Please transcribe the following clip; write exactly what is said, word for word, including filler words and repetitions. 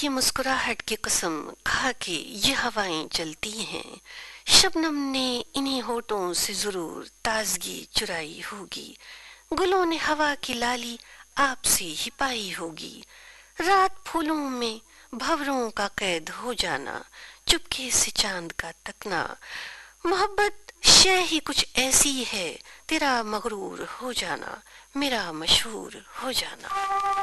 ये मुस्कुराहट की कसम खा के ये हवाएं चलती हैं, शबनम ने इन्हीं होठों से जरूर ताजगी चुराई होगी। गुलों ने हवा की लाली आपसे ही पाई होगी। रात फूलों में भंवरों का कैद हो जाना, चुपके से चांद का तकना। मोहब्बत शय ही कुछ ऐसी है, तेरा मगरूर हो जाना, मेरा मशहूर हो जाना।